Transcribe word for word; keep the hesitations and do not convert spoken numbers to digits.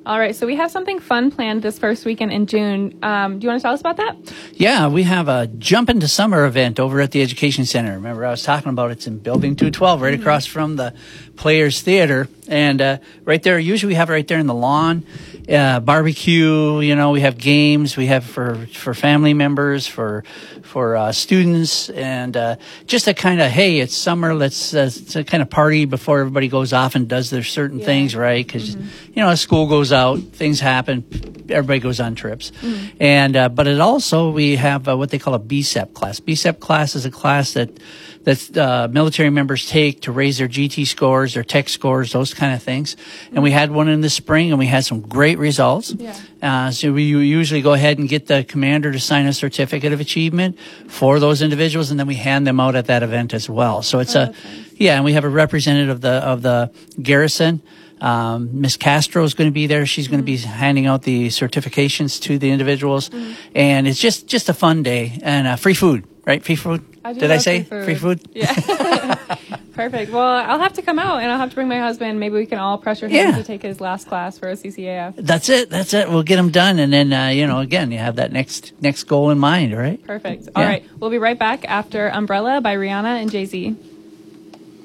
All right, so we have something fun planned this first weekend in June. Um, do you want to tell us about that? Yeah, we have a Jump into Summer event over at the Education Center. Remember, I was talking about it's in Building two twelve, right mm-hmm. across from the Players Theater. And uh, right there, usually we have it right there in the lawn. Uh, barbecue, you know, we have games, we have for, for family members, for for uh, students, and uh, just a kind of, hey, it's summer, let's uh, it's a kind of party before everybody goes off and does their certain yeah. things, right? Because, mm-hmm. you know, as school goes out, things happen, everybody goes on trips. Mm-hmm. And uh, but it also, we have uh, what they call a B S E P class. B S E P class is a class that that uh, military members take to raise their G T scores, their tech scores, those kind of things. And we had one in the spring, and we had some great results. Yeah. Uh, so we usually go ahead and get the commander to sign a certificate of achievement for those individuals, and then we hand them out at that event as well. So it's oh, a, nice. yeah, and we have a representative of the of the garrison. Um, Miss Castro is going to be there. She's going to be handing out the certifications to the individuals, mm-hmm. and it's just just a fun day and uh, free food, right? Free food. I Did I say free food? Free food? Yeah. Perfect. Well, I'll have to come out, and I'll have to bring my husband. Maybe we can all pressure him yeah. to take his last class for a C C A F. That's it. That's it. We'll get him done, and then uh, you know, again, you have that next next goal in mind, right? Perfect. All yeah. right. We'll be right back after Umbrella by Rihanna and Jay-Z.